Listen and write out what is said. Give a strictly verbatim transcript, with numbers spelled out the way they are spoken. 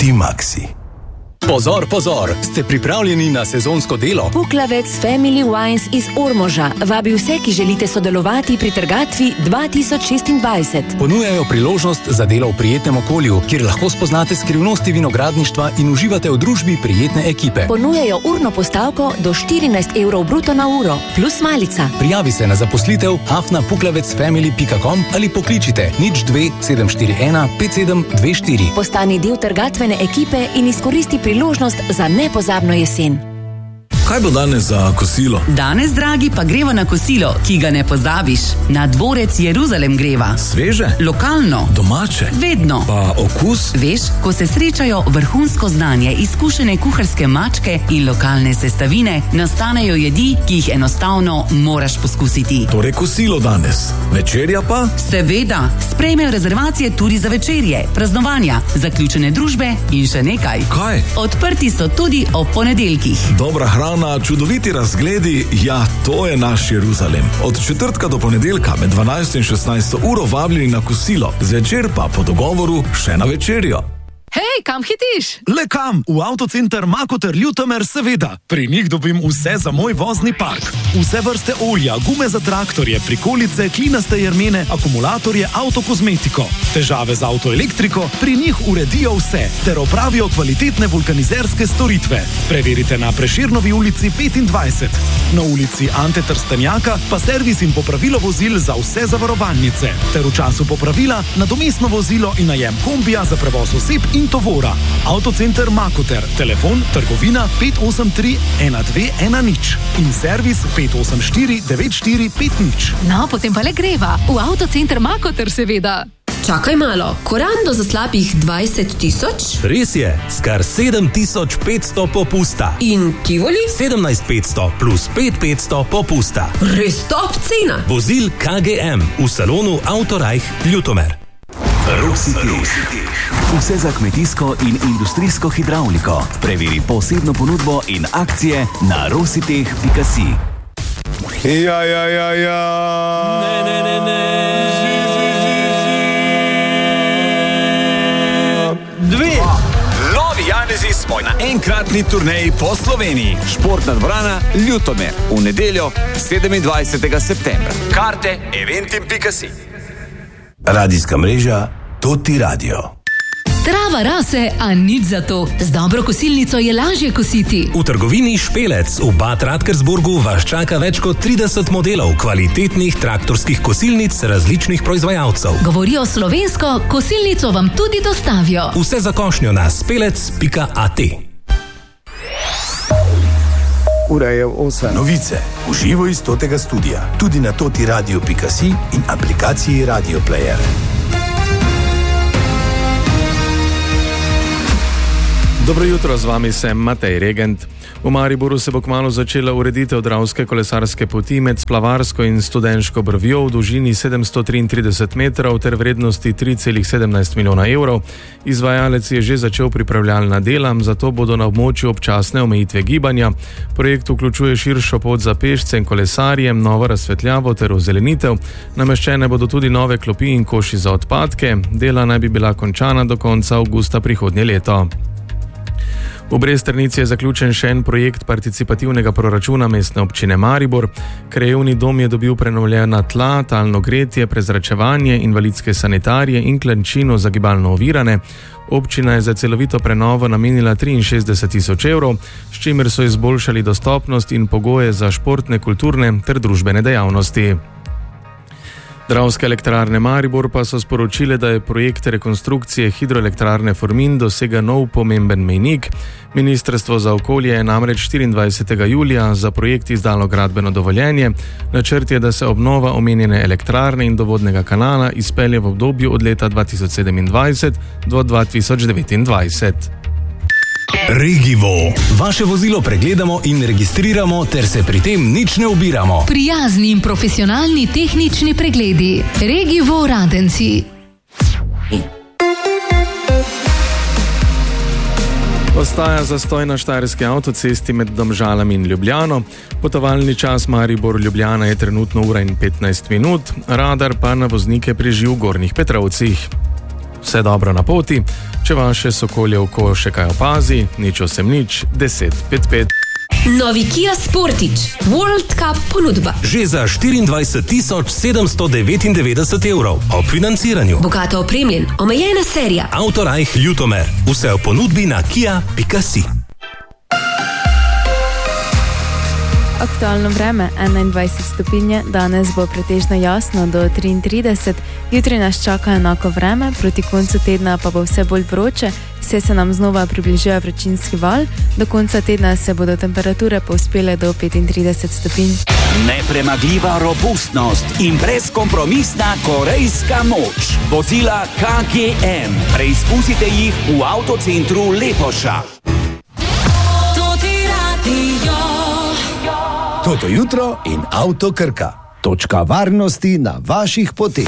Optimaxi. Pozor, pozor, ste pripravljeni na sezonsko delo? Puklavec Family Wines iz Ormoža vabi vse, ki želite sodelovati pri trgatvi dva tisoč šestindvajset. Ponujajo priložnost za delo v prijetnem okolju, kjer lahko spoznate skrivnosti vinogradništva in uživate v družbi prijetne ekipe. Ponujajo urno postavko do štirinajst evrov bruto na uro, plus malica. Prijavi se na zaposlitev afna puklavec family pika com ali pokličite nič dve sedem štiri ena pet sedem dve štiri. Postani del trgatvene ekipe in izkoristi priložnost za nepozabno jesen. Kaj bo danes za kosilo? Danes, dragi, pa greva na kosilo, ki ga ne pozabiš. Na dvorec Jeruzalem greva. Sveže? Lokalno. Domače? Vedno. Pa okus? Veš, ko se srečajo vrhunsko znanje, izkušene kuharske mačke in lokalne sestavine, nastanejo jedi, ki jih enostavno moraš poskusiti. Torej kosilo danes. Večerja pa? Seveda. Sprejmejo rezervacije tudi za večerje, praznovanja, zaključene družbe in še nekaj. Kaj? Odprti so tudi ob ponedeljkih. Dobra hrana, čudoviti razgledi, ja, to je naš Jeruzalem. Od četrtka do ponedeljka med dvanajsto in šestnajsto uro vabljeni na kosilo, zvečer pa po dogovoru še na večerjo. Hej, kam hitiš? Le kam? V Avtocenter Makoter Ljutomer, seveda. Pri njih dobim vse za moj vozni park. Vse vrste olja, gume za traktorje, prikolice, klinaste jermene, akumulatorje, avtokozmetiko. Težave z avtoelektriko, pri njih uredijo vse, ter opravijo kvalitetne vulkanizerske storitve. Preverite na Prešernovi ulici petindvajset. Na ulici Ante Trstenjaka pa servis in popravilo vozil za vse zavarovalnice. Ter v času popravila nadomestno vozilo in najem kombija za prevoz oseb in tovora. Avtocenter Makoter, telefon trgovina pet osem tri ena dve ena nič in servis pet osem štiri devet štiri pet nič. No, potem pa le greva. V Avtocenter Makoter, seveda. Čakaj malo, Korando za slabih dvajset tisoč? Res je, skar sedem tisoč petsto popusta. In Tivoli? sedemnajst petsto plus pet petsto popusta. Res top cena. Vozil K G M v salonu Autorajh Ljutomer. Rositeh. Vse za kmetijsko in industrijsko hidravliko. Preveri posebno ponudbo in akcije na rositeh pika si. Ja, ja, ja, ja. Ne, ne, ne, ne. Zi, zi, zi, zi. Dve. Novi Janezi smo na enkratni turneji po Sloveniji. Športna dvorana Ljutomer v nedeljo sedemindvajsetega septembra. Karte eventim pika si. Radijska mreža Toti Radio. Trava rase, a nič za to. Z dobro kosilnico je lažje kositi. V trgovini Špelec v Bad Radkersburgu vas čaka več kot trideset modelov kvalitetnih traktorskih kosilnic različnih proizvajalcev. Govorijo slovensko, kosilnico vam tudi dostavijo. Vse za košnjo na spelec pika a t. Ura je osem. Novice v živo iz Totega studia. Tudi na toti radio pika si in aplikaciji Radio Player. Dobro jutro, z vami sem Matej Regent. V Mariboru se bo kmalu začela ureditev dravske kolesarske poti med Splavarsko in Studenško brvjo v dolžini sedemsto triintrideset metrov ter vrednosti tri celih sedemnajst milijona evrov. Izvajalec je že začel pripravljalna dela, zato bodo na območju občasne omejitve gibanja. Projekt vključuje širšo pot za pešce in kolesarje, novo razsvetljavo ter ozelenitev. Nameščene bodo tudi nove klopi in koši za odpadke. Dela naj bi bila končana do konca avgusta prihodnje leto. V Bresternici je zaključen še en projekt participativnega proračuna Mestne občine Maribor. Krajevni dom je dobil prenovljena tla, talno gretje, prezračevanje, invalidske sanitarije in klančino za gibalno ovirane. Občina je za celovito prenovo namenila triinšestdeset tisoč evrov, s čimer so izboljšali dostopnost in pogoje za športne, kulturne ter družbene dejavnosti. Dravske elektrarne Maribor pa so sporočile, da je projekt rekonstrukcije hidroelektrarne Formin dosega nov pomemben mejnik. Ministrstvo za okolje je namreč štiriindvajsetega julija za projekt izdalo gradbeno dovoljenje. Načrt je, da se obnova omenjene elektrarne in dovodnega kanala izpelje v obdobju od leta dva tisoč sedemindvajset do dva tisoč devetindvajset. Regivo. Vaše vozilo pregledamo in registriramo ter se pri tem nič ne ubiramo. Prijazni in profesionalni tehnični pregledi. Regivo Radenci. Ostaja zastoj na štajerski avtocesti med Domžalami in Ljubljano. Potovalni čas Maribor-Ljubljana je trenutno ura in petnajst minut, radar pa na voznike preži v Gornjih Petrovcih. Vse dobro na poti, če vaše sokolje oko še kaj opazi, nič osem nič, deset pet pet. Novi Kia Sportage, World Cup ponudba. Že za štiriindvajset tisoč sedemsto devetindevetdeset evrov ob financiranju. Bogato opremljen, omejena serija. Autorajh Ljutomer. Vse v ponudbi na kia pika si. Aktualno vreme enaindvajset stopinje, danes bo pretežno jasno do triintrideset, jutri nas čaka enako vreme, proti koncu tedna pa bo vse bolj vroče, vse se nam znova približuje vročinski val, do konca tedna se bodo temperature povzpele do petintrideset stopinj. Nepremagljiva robustnost in brezkompromisna korejska moč. Vozila K G M. Preizkusite jih v avtocentru Lepoša. Toto jutro in Avto Krka. Točka varnosti na vaših poteh.